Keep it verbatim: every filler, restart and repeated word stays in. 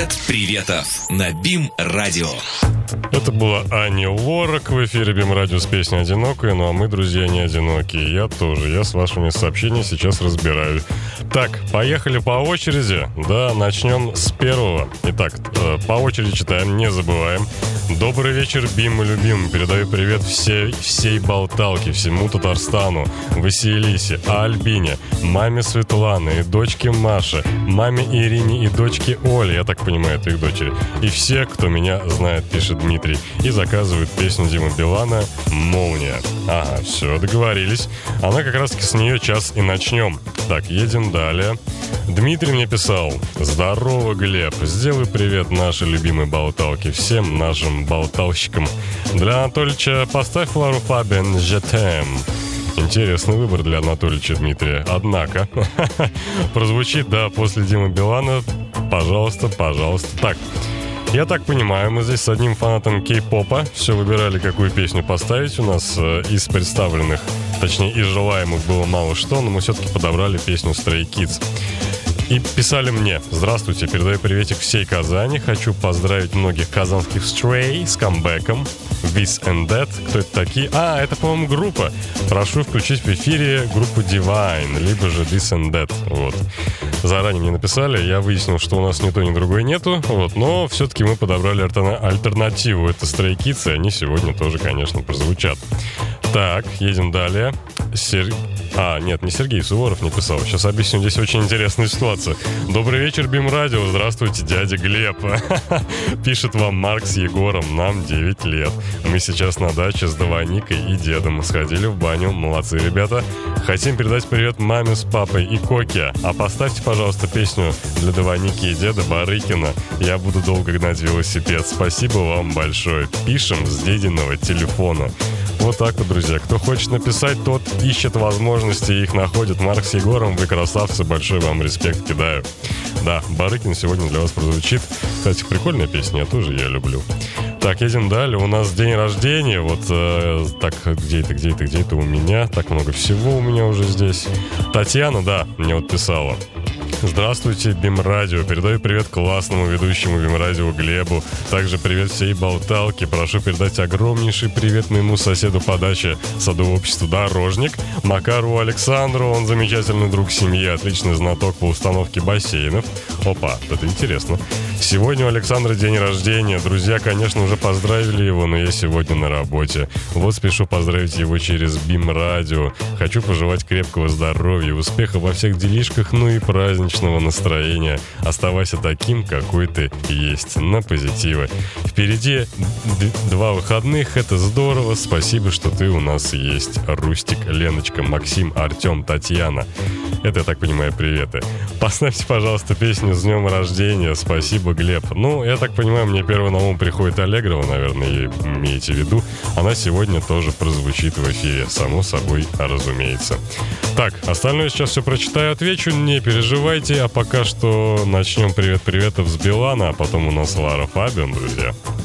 Привет приветов на БИМ-радио. Это была Ани Лорак в эфире БИМ-радио с песней «Одинокая». Ну а мы, друзья, не одинокие. Я тоже. Я с вашими сообщениями сейчас разбираюсь. Так, поехали по очереди. Да, начнем с первого. Итак, по очереди читаем, не забываем. Добрый вечер, БИМ и любимым. Передаю привет всей, всей Болталке, всему Татарстану, Василисе, Альбине, маме Светланы и дочке Маше, маме Ирине и дочке Оле, я так понимаю, это их дочери. И все, кто меня знает, пишет Дмитрий. И заказывают песню Димы Билана «Молния». Ага, все, договорились. Она как раз-таки с нее час и начнем. Так, едем далее. Дмитрий мне писал: здорово, Глеб, сделай привет нашей любимой Болталке, всем нашим болталщикам. Для Анатольевича поставь Лару Фабиан «Je t'aime». Интересный выбор для Анатольевича Дмитрия. Однако, прозвучит, да, после Димы Билана. Пожалуйста, пожалуйста. Так, я так понимаю, мы здесь с одним фанатом кей-попа все выбирали, какую песню поставить. У нас э, из представленных, точнее, из желаемых было мало что, но мы все-таки подобрали песню Stray Kids. И писали мне: здравствуйте, передаю приветик всей Казани. Хочу поздравить многих казанских Stray с камбэком. This and That. Кто это такие? А, это, по-моему, группа. Прошу включить в эфире группу Divine, либо же This and That. Вот. Заранее мне написали, я выяснил, что у нас ни то, ни другое нету. Вот. Но все-таки мы подобрали альтернативу. Это Stray Kids, и они сегодня тоже, конечно, прозвучат. Так, едем далее. Сер... А, нет, не Сергей Суворов не писал. Сейчас объясню, здесь очень интересная ситуация. Добрый вечер, БИМ-радио. Здравствуйте, дядя Глеб. Пишет вам Марк с Егором. Нам девять лет. Мы сейчас на даче с Даваникой и дедом. Сходили в баню. Молодцы, ребята. Хотим передать привет маме с папой и Коке. А поставьте, пожалуйста, песню для Даваники и деда Барыкина. Я буду долго гнать велосипед. Спасибо вам большое. Пишем с дединого телефона. Вот так вот, друзья. Кто хочет написать, тот ищет возможности и их находит. Марк с Егором, вы красавцы. Большой вам респект кидаю. Да, Барыкин сегодня для вас прозвучит. Кстати, прикольная песня, я тоже ее люблю. Так, едем далее. У нас день рождения. Вот э, так, где это, где это, где это у меня? Так много всего у меня уже здесь. Татьяна, да, мне вот писала: здравствуйте, БИМ-радио. Передаю привет классному ведущему БИМ-радио Глебу. Также привет всей Болталке. Прошу передать огромнейший привет моему соседу по даче садового общества «Дорожник» Макару Александру. Он замечательный друг семьи, отличный знаток по установке бассейнов. Опа, это интересно. Сегодня у Александра день рождения. Друзья, конечно, уже поздравили его, но я сегодня на работе. Вот спешу поздравить его через БИМ-радио. Хочу пожелать крепкого здоровья, успеха во всех делишках, ну и праздничного настроения. Оставайся таким, какой ты есть, на позитиве. Впереди д- два выходных, это здорово. Спасибо, что ты у нас есть. Рустик, Леночка, Максим, Артем, Татьяна. Это, я так понимаю, приветы. Поставьте, пожалуйста, песню «С днем рождения». Спасибо, Глеб. Ну, я так понимаю, мне первый на ум приходит Аллегрова, наверное, имеете в виду. Она сегодня тоже прозвучит в эфире, само собой, разумеется. Так, остальное сейчас все прочитаю, отвечу, не переживайте. А пока что начнем привет-приветов с Билана, а потом у нас Лара Фабиан, друзья.